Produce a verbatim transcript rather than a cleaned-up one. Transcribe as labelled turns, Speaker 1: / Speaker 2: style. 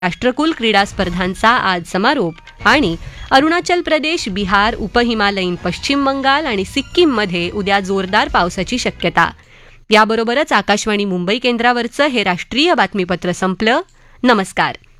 Speaker 1: राष्ट्रकुल क्रीडा स्पर्धांचा आज समारोप आणि अरुणाचल प्रदेश, बिहार, उपहिमालयीन पश्चिम बंगाल आणि सिक्कीममध्ये उद्या जोरदार पावसाची शक्यता. याबरोबरच आकाशवाणी मुंबई केंद्रावरचं हे राष्ट्रीय बातमीपत्र संपलं. नमस्कार.